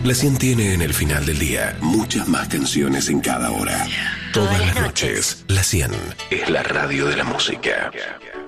La 100 tiene en el final del día muchas más canciones en cada hora. Todas las noches, la 100 es la radio de la música.